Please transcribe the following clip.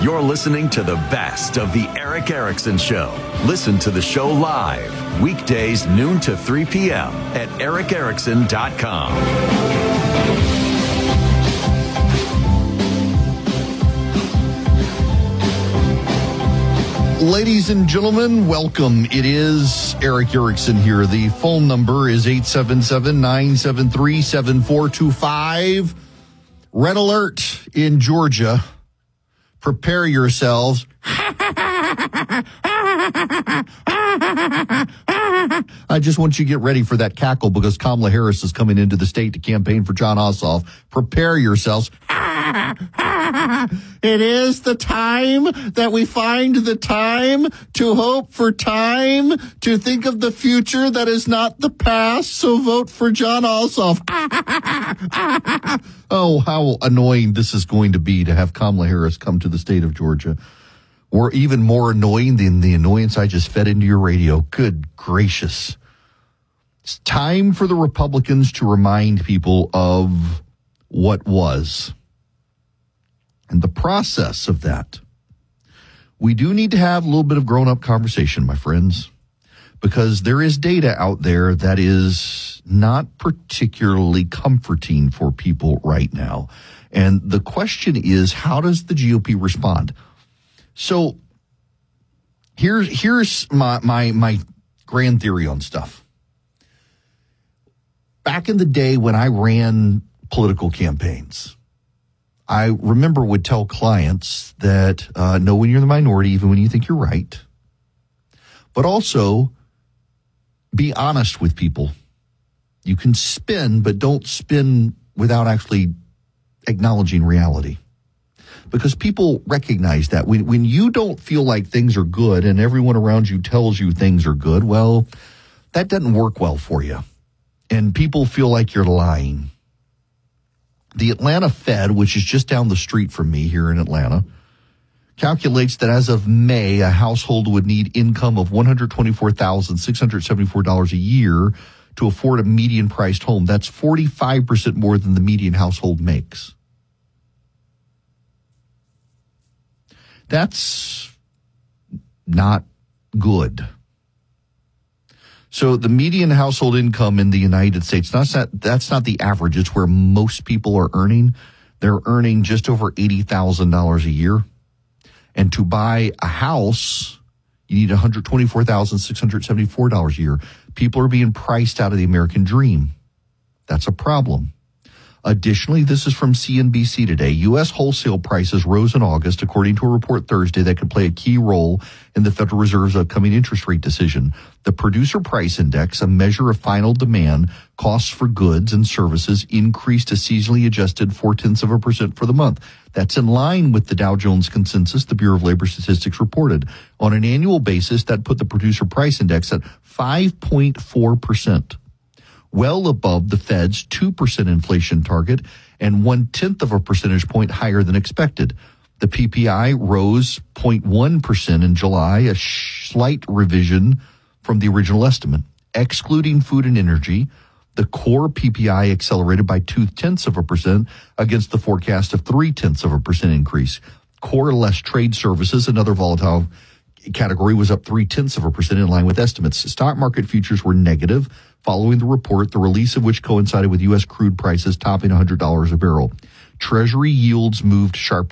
You're listening to the best of the Eric Erickson Show. Listen to the show live, weekdays noon to 3 p.m. at ericerickson.com. Ladies and gentlemen, welcome. It is Eric Erickson here. The phone number is 877-973-7425. Red alert in Georgia. Prepare yourselves. I just want you to get ready for that cackle because Kamala Harris is coming into the state to campaign for Jon Ossoff. Prepare yourselves. It is the time that we find the time to hope for time to think of the future that is not the past. So vote for Jon Ossoff. Oh, how annoying this is going to be to have Kamala Harris come to the state of Georgia. Or even more annoying than the annoyance I just fed into your radio. Good gracious. It's time for the Republicans to remind people of what was. And the process of that. We do need to have a little bit of grown-up conversation, my friends, because there is data out there that is not particularly comforting for people right now. And the question is, how does the GOP respond? So here's my grand theory on stuff. Back in the day when I ran political campaigns, I remember would tell clients that know when you're the minority, even when you think you're right, but also be honest with people. You can spin, but don't spin without actually acknowledging reality. Because people recognize that when you don't feel like things are good and everyone around you tells you things are good, well, that doesn't work well for you. And people feel like you're lying. The Atlanta Fed, which is just down the street from me here in Atlanta, calculates that as of May, a household would need income of $124,674 a year to afford a median-priced home. That's 45% more than the median household makes. That's not good. So the median household income in the United States, that's not the average. It's where most people are earning. They're earning just over $80,000 a year. And to buy a house, you need $124,674 a year. People are being priced out of the American dream. That's a problem. Additionally, this is from CNBC today. U.S. wholesale prices rose in August, according to a report Thursday that could play a key role in the Federal Reserve's upcoming interest rate decision. The Producer Price Index, a measure of final demand, costs for goods and services, increased a seasonally adjusted 0.4% for the month. That's in line with the Dow Jones consensus, the Bureau of Labor Statistics reported. On an annual basis, that put the Producer Price Index at 5.4%. Well above the Fed's 2% inflation target and 0.1 of a percentage point higher than expected. The PPI rose 0.1% in July, a slight revision from the original estimate. Excluding food and energy, the core PPI accelerated by 0.2% against the forecast of 0.3% increase. Core less trade services, another volatile category, was up 0.3% in line with estimates. Stock market futures were negative following the report, the release of which coincided with U.S. crude prices topping $100 a barrel. Treasury yields moved sharply